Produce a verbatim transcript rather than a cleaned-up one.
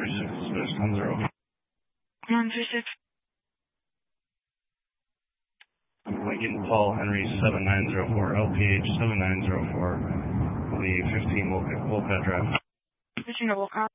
three six, Swiss one zero. one three six. Lincoln Paul Henry seven nine zero four, L P H seven nine zero four, the fifteen Wolcott Drive. fifteen Wolcott.